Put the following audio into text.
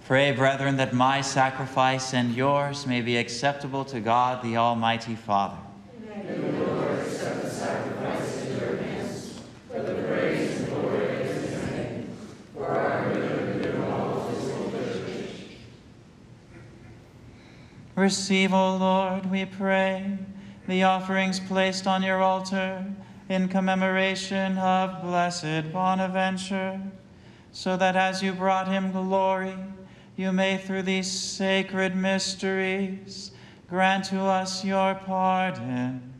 Pray, brethren, that my sacrifice and yours may be acceptable to God, the Almighty Father. May the Lord accept the sacrifice in your hands for the praise and glory of his name, for our good and good of all of his holy church. Receive, O Lord, we pray, the offerings placed on your altar in commemoration of blessed Bonaventure, so that as you brought him glory, you may through these sacred mysteries grant to us your pardon.